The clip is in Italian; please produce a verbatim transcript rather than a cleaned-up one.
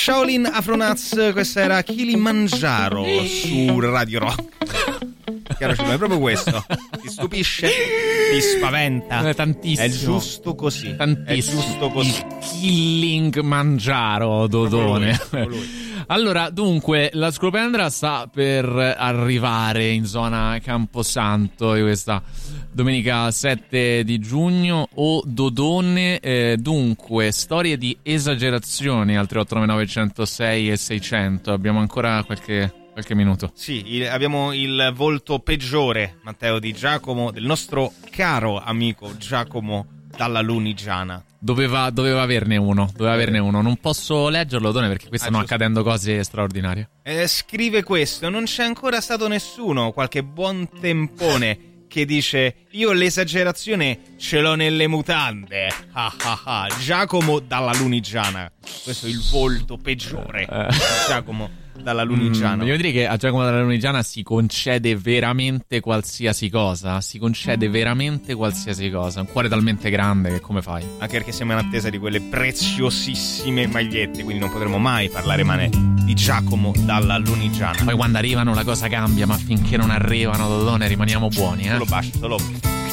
Shaolin Afronaz, questa era Kilimangiaro su Radio Rock. Chiaro, è proprio questo. Ti stupisce? Ti spaventa? Eh, tantissimo. È giusto così. Tantissimo. È giusto così. Killing Mangiaro, Dodone. Proprio lui, proprio lui. Allora, dunque, la Scolopendra sta per arrivare in zona Camposanto di questa domenica sette di giugno. O Dodone, eh, dunque, storie di esagerazioni al tre otto nove nove zero zero sei e seicento. Abbiamo ancora qualche... qualche minuto. Sì, il, abbiamo il volto peggiore, Matteo, di Giacomo, del nostro caro amico Giacomo dalla Lunigiana. Doveva, doveva averne uno, doveva averne uno. Non posso leggerlo, Done, perché qui stanno ah, accadendo cose straordinarie. Eh, scrive questo: non c'è ancora stato nessuno, qualche buon tempone, che dice io l'esagerazione ce l'ho nelle mutande. Ah, ah, ah. Giacomo dalla Lunigiana. Questo è il volto peggiore eh. Giacomo dalla Lunigiana. Mm, voglio dire che a Giacomo dalla Lunigiana si concede veramente qualsiasi cosa. Si concede veramente qualsiasi cosa. Un cuore talmente grande che come fai? Anche perché siamo in attesa di quelle preziosissime magliette, quindi non potremo mai parlare male di Giacomo dalla Lunigiana. Poi quando arrivano la cosa cambia, ma finché non arrivano, Dodone, rimaniamo buoni, eh? Solo bacio, solo